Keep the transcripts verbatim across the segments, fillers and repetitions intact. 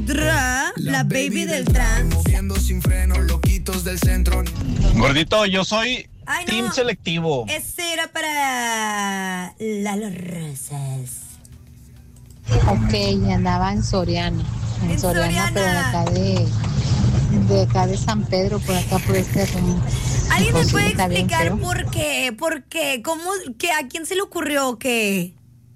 Dra, la, la baby, baby del trans. Moviendo sin freno, loquitos del centro. Gordito, yo soy Ay, no. team selectivo. Ese era para Lalo Rosas. Ok, andaba en Soriana. En, en Soriana, Soriana, pero de acá de, de acá de San Pedro, por acá por este rumbo. ¿Alguien pues me puede sí, explicar por qué? ¿Por qué? ¿Cómo? ¿Qué? ¿A quién se le ocurrió que?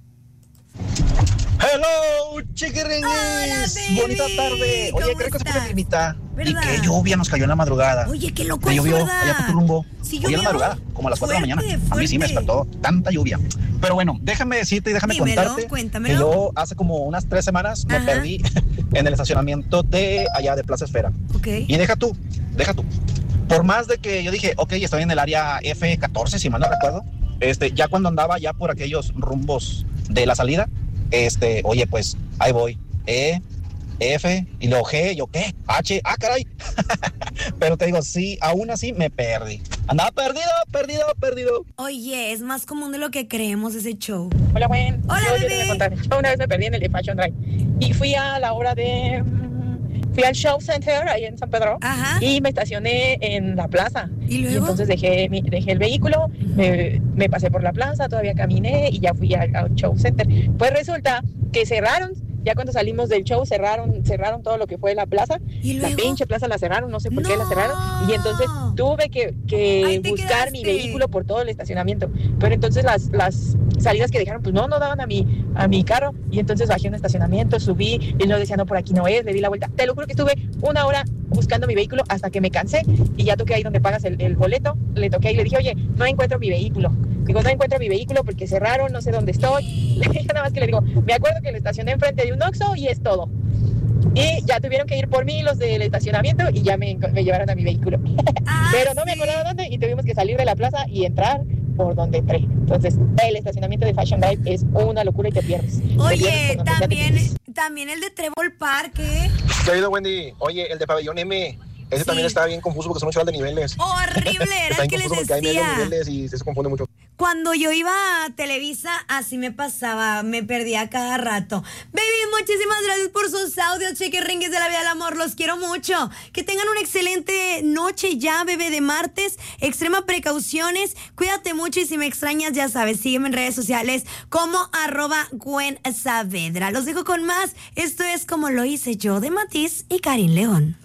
Hello, chiquiringuis. Bonita tarde. Oye, creo que se pone climita. Y qué lluvia nos cayó en la madrugada. Oye, qué loco. Me llovió ¿verdad? allá por tu rumbo. Sí, Hoy en la madrugada, como a las cuatro de la mañana. Fuerte. A mí sí me despertó tanta lluvia. Pero bueno, déjame decirte y déjame Dímelo, contarte cuéntamelo. que yo hace como unas tres semanas me Ajá. perdí en el estacionamiento de allá de Plaza Esfera. Ok. Y deja tú, deja tú. Por más de que yo dije, ok, estoy en el área F catorce, si mal no recuerdo, este, ya cuando andaba ya por aquellos rumbos de la salida, este, oye, pues, ahí voy, E, F, y luego G, yo, ¿qué? H, ah, caray. Pero te digo, sí, aún así me perdí. Andaba perdido, perdido, perdido. Oye, es más común de lo que creemos ese show. Hola, buen. Hola, yo, bebé. Yo, yo una vez me perdí en el de Fashion Drive y fui a la hora de... Fui al Show Center ahí en San Pedro. Ajá. Y me estacioné en la plaza. ¿Y luego? Y entonces dejé, mi, dejé el vehículo, me, me pasé por la plaza, todavía caminé y ya fui al, al Show Center. Pues resulta que cerraron, ya cuando salimos del show cerraron, cerraron todo lo que fue la plaza. ¿Y luego? La pinche plaza la cerraron, no sé por no. qué la cerraron. Y entonces tuve que, que buscar quedaste. mi vehículo por todo el estacionamiento. Pero entonces las, las salidas que dejaron, pues no, no daban a mi, a mi carro. Y entonces bajé un estacionamiento, subí y luego decía, no, por aquí no es, le di la vuelta. Te lo juro que estuve una hora buscando mi vehículo hasta que me cansé y ya toqué ahí donde pagas el, el boleto. Le toqué ahí y le dije, oye, no encuentro mi vehículo. Digo, no encuentro mi vehículo porque cerraron, no sé dónde estoy. Nada más que le digo, me acuerdo que lo estacioné enfrente de un Oxxo y es todo. Y ya tuvieron que ir por mí los del estacionamiento y ya me, me llevaron a mi vehículo. Ah, pero no sí. me acordaba dónde y tuvimos que salir de la plaza y entrar por donde entré. Entonces, el estacionamiento de Fashion Drive es una locura y te pierdes. Oye, te pierdes también, también el de Trébol Park, ¿eh? ¿Qué ha ido, Wendy? Oye, el de Pabellón M... Ese sí. también está bien confuso porque son un chaval de niveles. Horrible, era el que les decía. Hay medios niveles y se confunde mucho. Cuando yo iba a Televisa, así me pasaba, me perdía cada rato. Baby, muchísimas gracias por sus audios, chiquiringuis de la vida del amor, los quiero mucho. Que tengan una excelente noche ya, bebé, de martes. Extrema precauciones, cuídate mucho y si me extrañas, ya sabes, sígueme en redes sociales como arroba Gwen Saavedra. Los dejo con más. Esto es Como Lo Hice Yo, de Matiz y Karin León.